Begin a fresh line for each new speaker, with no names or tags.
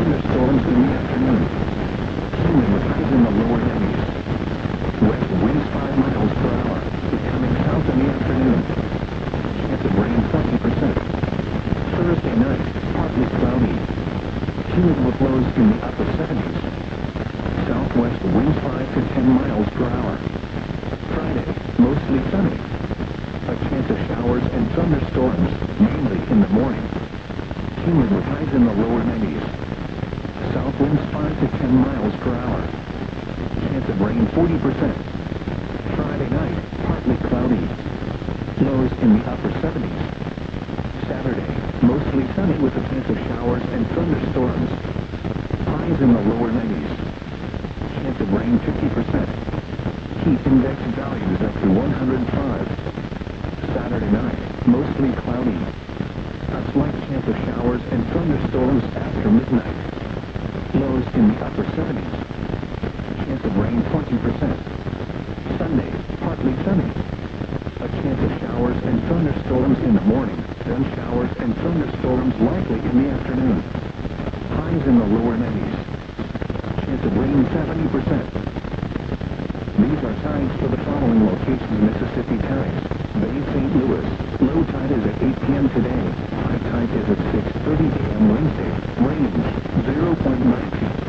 thunderstorms in the afternoon. Humid with highs in the lower 90s. West winds 5 miles per hour, becoming south in the afternoon. Chance of rain 20%. Thursday night, partly cloudy. Humid with lows in the upper 70s. Southwest winds 5 to 10 miles per hour. Friday, mostly sunny. A chance of showers and thunderstorms, mainly in the morning. Humid with highs in the lower 90s. South winds 5 to 10 miles per hour. Chance of rain 40%. Friday night, partly cloudy. Lows in the upper 70s. Saturday, mostly sunny with a chance of showers and thunderstorms. Highs in the lower 90s. Chance of rain 50%. Heat index values up to 105. Saturday night, mostly cloudy. A slight chance of showers and thunderstorms after midnight. Lows in the upper 70s. Chance of rain 20%. Sunday, partly sunny. A chance of showers and thunderstorms in the morning, then showers and thunderstorms likely in the afternoon. Highs in the lower 90s. Chance of rain 70%. These are tides for the following locations: Mississippi tides. Bay St. Louis, low tide is at 8 p.m. today. High tide is at 6:30 a.m. Wednesday. Range 0.9 feet.